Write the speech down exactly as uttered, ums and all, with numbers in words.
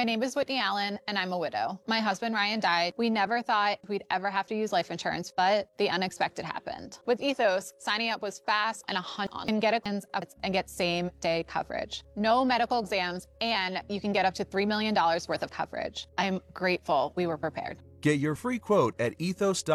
My name is Whitney Allen, and I'm a widow. My husband Ryan died. We never thought we'd ever have to use life insurance, but the unexpected happened. With Ethos, signing up was fast and a hundred and get a and get same day coverage. No medical exams, and you can get up to three million dollars worth of coverage. I'm grateful we were prepared. Get your free quote at ethos.